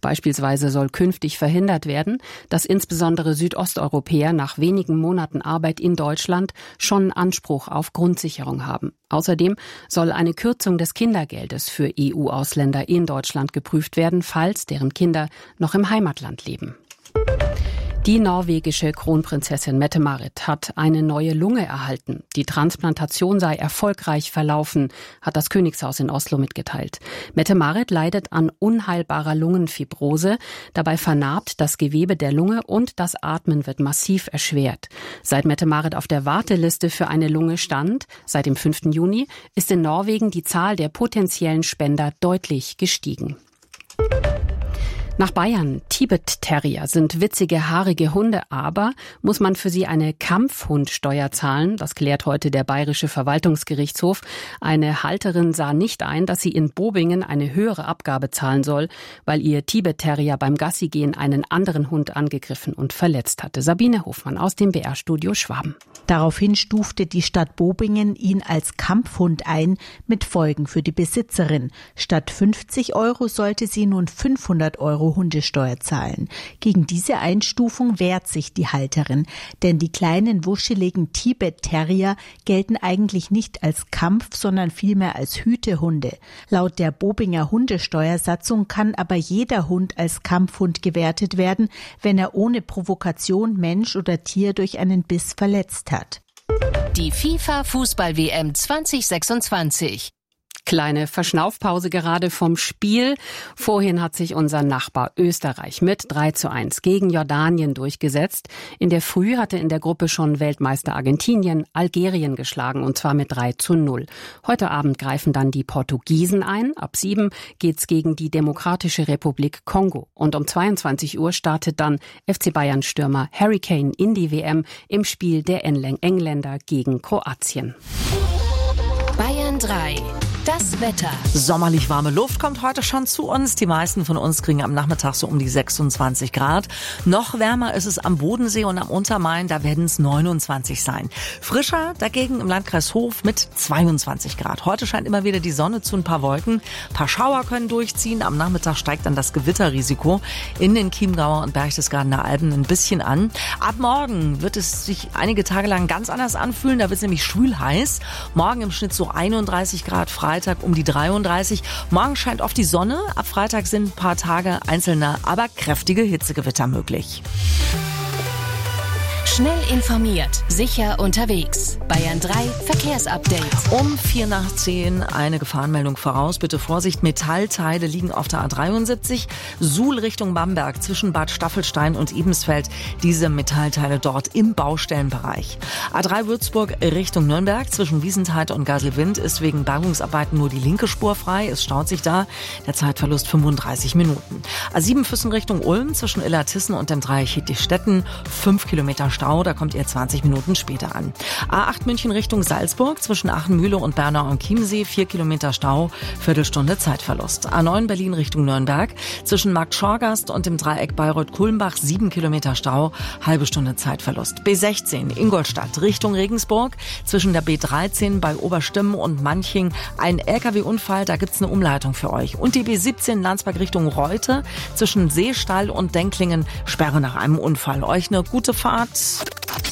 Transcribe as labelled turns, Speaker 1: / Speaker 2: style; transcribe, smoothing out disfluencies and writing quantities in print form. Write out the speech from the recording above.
Speaker 1: Beispielsweise soll künftig verhindert werden, dass insbesondere Südosteuropäer nach wenigen Monaten Arbeit in Deutschland schon Anspruch auf Grundsicherung haben. Außerdem soll eine Kürzung des Kindergeldes für EU-Ausländer in Deutschland geprüft werden, falls deren Kinder noch im Heimatland leben. Die norwegische Kronprinzessin Mette-Marit hat eine neue Lunge erhalten. Die Transplantation sei erfolgreich verlaufen, hat das Königshaus in Oslo mitgeteilt. Mette-Marit leidet an unheilbarer Lungenfibrose. Dabei vernarbt das Gewebe der Lunge und das Atmen wird massiv erschwert. Seit Mette-Marit auf der Warteliste für eine Lunge stand, seit dem 5. Juni, ist in Norwegen die Zahl der potenziellen Spender deutlich gestiegen. Nach Bayern. Tibet-Terrier sind witzige, haarige Hunde, aber muss man für sie eine Kampfhundsteuer zahlen? Das klärt heute der Bayerische Verwaltungsgerichtshof. Eine Halterin sah nicht ein, dass sie in Bobingen eine höhere Abgabe zahlen soll, weil ihr Tibet-Terrier beim Gassigehen einen anderen Hund angegriffen und verletzt hatte. Sabine Hofmann aus dem BR-Studio Schwaben.
Speaker 2: Daraufhin stufte die Stadt Bobingen ihn als Kampfhund ein, mit Folgen für die Besitzerin. Statt 50 € sollte sie nun 500 € Hundesteuer zahlen. Gegen diese Einstufung wehrt sich die Halterin, denn die kleinen, wuscheligen Tibet-Terrier gelten eigentlich nicht als Kampf, sondern vielmehr als Hütehunde. Laut der Bobinger Hundesteuersatzung kann aber jeder Hund als Kampfhund gewertet werden, wenn er ohne Provokation Mensch oder Tier durch einen Biss verletzt hat.
Speaker 3: Die FIFA-Fußball-WM 2026.
Speaker 1: Kleine Verschnaufpause gerade vom Spiel. Vorhin hat sich unser Nachbar Österreich mit 3:1 gegen Jordanien durchgesetzt. In der Früh hatte in der Gruppe schon Weltmeister Argentinien Algerien geschlagen, und zwar mit 3:0. Heute Abend greifen dann die Portugiesen ein. Ab 7 geht's gegen die Demokratische Republik Kongo. Und um 22 Uhr startet dann FC Bayern-Stürmer Harry Kane in die WM im Spiel der Engländer gegen Kroatien.
Speaker 3: Bayern 3. Das Wetter.
Speaker 4: Sommerlich warme Luft kommt heute schon zu uns. Die meisten von uns kriegen am Nachmittag so um die 26 Grad. Noch wärmer ist es am Bodensee und am Untermain, da werden es 29 sein. Frischer dagegen im Landkreis Hof mit 22 Grad. Heute scheint immer wieder die Sonne zu, ein paar Wolken. Ein paar Schauer können durchziehen. Am Nachmittag steigt dann das Gewitterrisiko in den Chiemgauer und Berchtesgadener Alpen ein bisschen an. Ab morgen wird es sich einige Tage lang ganz anders anfühlen. Da wird es nämlich schwül heiß. Morgen im Schnitt so 31 Grad, Freitag um die 33. Morgen scheint oft die Sonne. Ab Freitag sind ein paar Tage einzelne, aber kräftige Hitzegewitter möglich.
Speaker 3: Schnell informiert, sicher unterwegs. Bayern 3 Verkehrsupdate.
Speaker 4: Um 9:45 eine Gefahrenmeldung voraus. Bitte Vorsicht, Metallteile liegen auf der A73. Suhl Richtung Bamberg zwischen Bad Staffelstein und Ebensfeld. Diese Metallteile dort im Baustellenbereich. A3 Würzburg Richtung Nürnberg zwischen Wiesenthal und Gaselwind ist wegen Bergungsarbeiten nur die linke Spur frei. Es staut sich da. Der Zeitverlust 35 Minuten. A7 Füssen Richtung Ulm zwischen Illertissen und dem Dreieck Hittichstetten 5 Kilometer Stau, da kommt ihr 20 Minuten später an. A8 München Richtung Salzburg zwischen Achenmühle und Bernau am Chiemsee 4 Kilometer Stau, Viertelstunde Zeitverlust. A9 Berlin Richtung Nürnberg zwischen Markt Schorgast und dem Dreieck Bayreuth-Kulmbach 7 Kilometer Stau, halbe Stunde Zeitverlust. B16 Ingolstadt Richtung Regensburg zwischen der B13 bei Oberstimmen und Manching ein LKW-Unfall, da gibt's eine Umleitung für euch. Und die B17 Landsberg Richtung Reute zwischen Seestall und Denklingen Sperre nach einem Unfall. Euch eine gute Fahrt.